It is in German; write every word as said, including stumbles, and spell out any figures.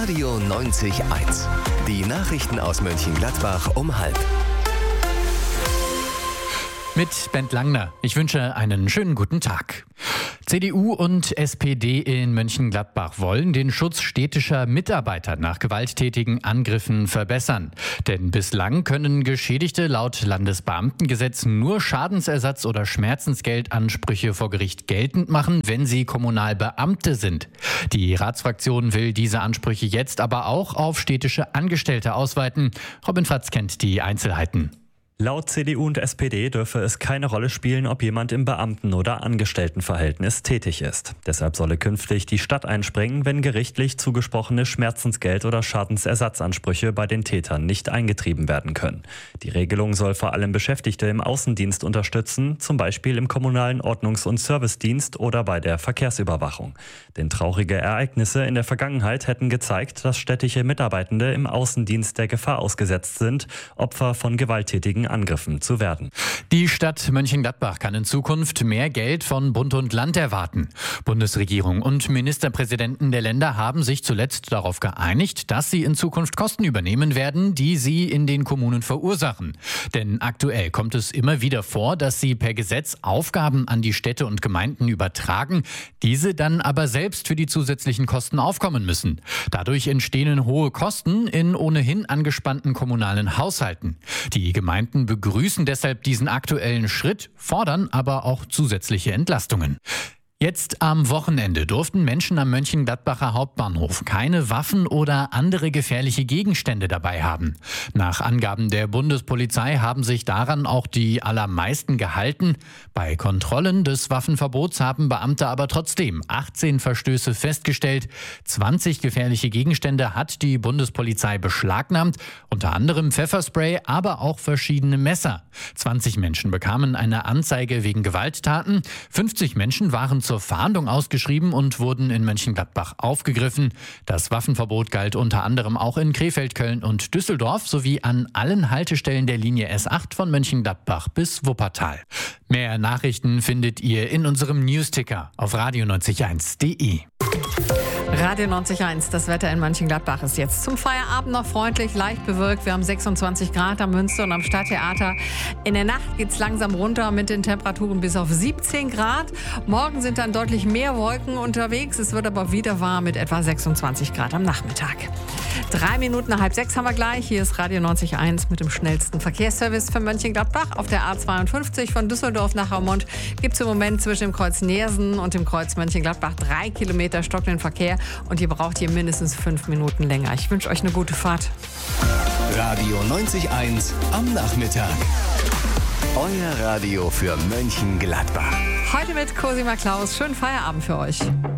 Radio neunzig Komma eins. Die Nachrichten aus Mönchengladbach um halb. Mit Bent Langner. Ich wünsche einen schönen guten Tag. C D U und S P D in Mönchengladbach wollen den Schutz städtischer Mitarbeiter nach gewalttätigen Angriffen verbessern. Denn bislang können Geschädigte laut Landesbeamtengesetz nur Schadensersatz oder Schmerzensgeldansprüche vor Gericht geltend machen, wenn sie Kommunalbeamte sind. Die Ratsfraktion will diese Ansprüche jetzt aber auch auf städtische Angestellte ausweiten. Robin Fatz kennt die Einzelheiten. Laut C D U und S P D dürfe es keine Rolle spielen, ob jemand im Beamten- oder Angestelltenverhältnis tätig ist. Deshalb solle künftig die Stadt einspringen, wenn gerichtlich zugesprochene Schmerzensgeld- oder Schadensersatzansprüche bei den Tätern nicht eingetrieben werden können. Die Regelung soll vor allem Beschäftigte im Außendienst unterstützen, zum Beispiel im kommunalen Ordnungs- und Servicedienst oder bei der Verkehrsüberwachung. Denn traurige Ereignisse in der Vergangenheit hätten gezeigt, dass städtische Mitarbeitende im Außendienst der Gefahr ausgesetzt sind, Opfer von gewalttätigen Angriffen zu werden. Die Stadt Mönchengladbach kann in Zukunft mehr Geld von Bund und Land erwarten. Bundesregierung und Ministerpräsidenten der Länder haben sich zuletzt darauf geeinigt, dass sie in Zukunft Kosten übernehmen werden, die sie in den Kommunen verursachen. Denn aktuell kommt es immer wieder vor, dass sie per Gesetz Aufgaben an die Städte und Gemeinden übertragen, diese dann aber selbst für die zusätzlichen Kosten aufkommen müssen. Dadurch entstehen hohe Kosten in ohnehin angespannten kommunalen Haushalten. Die Gemeinden begrüßen deshalb diesen aktuellen Schritt, fordern aber auch zusätzliche Entlastungen. Jetzt am Wochenende durften Menschen am Mönchengladbacher Hauptbahnhof keine Waffen oder andere gefährliche Gegenstände dabei haben. Nach Angaben der Bundespolizei haben sich daran auch die allermeisten gehalten. Bei Kontrollen des Waffenverbots haben Beamte aber trotzdem achtzehn Verstöße festgestellt. zwanzig gefährliche Gegenstände hat die Bundespolizei beschlagnahmt, unter anderem Pfefferspray, aber auch verschiedene Messer. zwanzig Menschen bekamen eine Anzeige wegen Gewalttaten, fünfzig Menschen waren zur Fahndung ausgeschrieben und wurden in Mönchengladbach aufgegriffen. Das Waffenverbot galt unter anderem auch in Krefeld, Köln und Düsseldorf sowie an allen Haltestellen der Linie S acht von Mönchengladbach bis Wuppertal. Mehr Nachrichten findet ihr in unserem Newsticker auf radio neunzig eins punkt de. Radio neunzig Komma eins, das Wetter in Mönchengladbach ist jetzt zum Feierabend noch freundlich, leicht bewölkt. Wir haben sechsundzwanzig Grad am Münster und am Stadttheater. In der Nacht geht es langsam runter mit den Temperaturen bis auf siebzehn Grad. Morgen sind dann deutlich mehr Wolken unterwegs. Es wird aber wieder warm mit etwa sechsundzwanzig Grad am Nachmittag. Drei Minuten nach halb sechs haben wir gleich. Hier ist Radio neunzig Komma eins mit dem schnellsten Verkehrsservice für Mönchengladbach. Auf der A zweiundfünfzig von Düsseldorf nach Raumont gibt es im Moment zwischen dem Kreuz Neersen und dem Kreuz Mönchengladbach drei Kilometer stockenden Verkehr. Und ihr braucht hier mindestens fünf Minuten länger. Ich wünsche euch eine gute Fahrt. Radio neunzig Komma eins am Nachmittag. Euer Radio für Mönchengladbach. Heute mit Cosima Klaus. Schönen Feierabend für euch.